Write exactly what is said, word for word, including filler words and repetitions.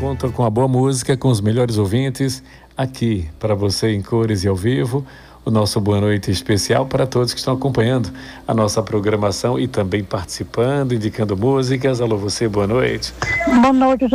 conta com a boa música, com os melhores ouvintes, aqui para você em cores e ao vivo. O nosso boa noite especial para todos que estão acompanhando a nossa programação e também participando, indicando músicas. Alô, você, boa noite. Boa noite,